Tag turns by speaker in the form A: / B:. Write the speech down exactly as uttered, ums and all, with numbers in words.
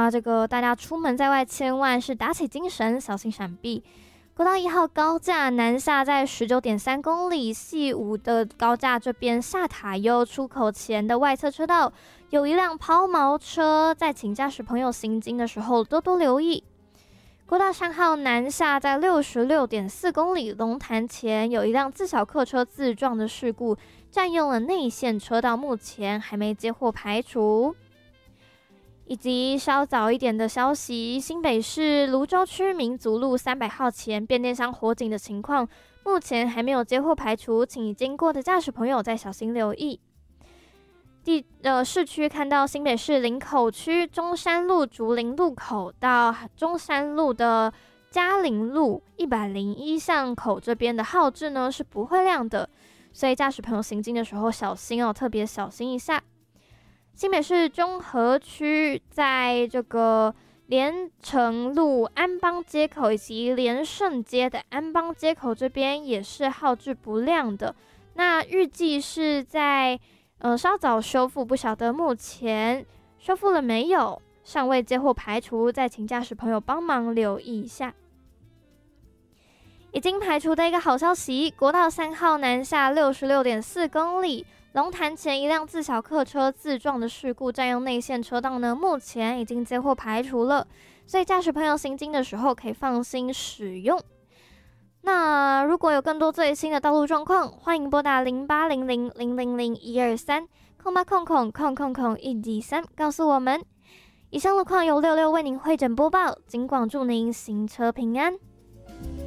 A: 那这个大家出门在外，千万是打起精神，小心闪避。国道一号高架南下在 十九点三公里，系五的高架这边下塔悠出口前的外侧车道，有一辆抛锚车，在请驾驶朋友行经的时候多多留意。国道三号南下在 六十六点四公里，龙潭前有一辆自小客车自撞的事故，占用了内线车道，目前还没接获排除。以及稍早一点的消息，新北市芦洲区民族路三百号前变电箱火警的情况，目前还没有接获排除，请已经过的驾驶朋友再小心留意。地呃市区看到新北市林口区中山路竹林路口到中山路的嘉陵路一百零一巷口这边的号志呢是不会亮的，所以驾驶朋友行经的时候小心哦，特别小心一下。新北市中和区在这个连城路安邦街口以及连胜街的安邦街口这边也是号志不亮的，那预计是在呃稍早修复，不晓得目前修复了没有，尚未接获排除，再请驾驶朋友帮忙留意一下。已经排除的一个好消息，国道三号南下 六十六点四公里，龙潭前一辆自小客车自撞的事故占用内线车道呢，目前已经接获排除了，所以驾驶朋友行经的时候可以放心使用。那如果有更多最新的道路状况，欢迎拨打零八零零零零零一二三空八空空空空空一 D 三告诉我们。以上路况由六六为您会诊播报，尽管祝您行车平安。